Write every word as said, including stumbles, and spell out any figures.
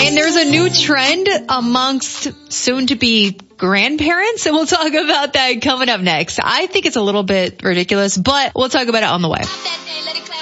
And there's a new trend amongst soon-to-be grandparents, and we'll talk about that coming up next. I think it's a little bit ridiculous, but we'll talk about it on the way.